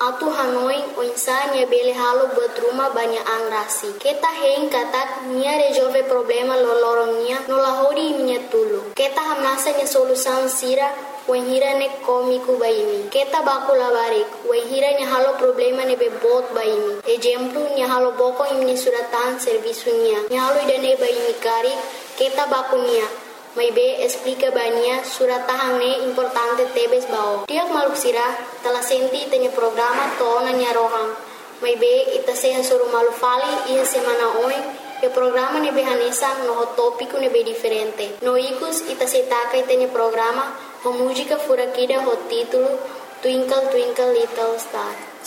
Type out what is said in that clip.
Atu Hanoi o insania bele halo buat rumah banyak angrasi. Kita hein katak nia resolve problema lolorong nia no lahori minha tulu. Kita hamnasa nia solusan sira wenhira ne komiku baimi. Kita baku labarik wenhira nia halo problema ne bebot baimi. Exemplu nia halo boko imni suratan servisu nia. Nia halo idane baimi kari kita baku nia. Mai be explica bania suratahang ne importante tebes bao. Tiap maluk sirah telah senti tanya programa tona nya rohang. Mai be ita seha suruh malu fali iha semana oi e programa ne be hanesa no topico ne be diferente. No ikus ita setaka tanya programa ho música furakida ho título Twinkle Twinkle Little Star.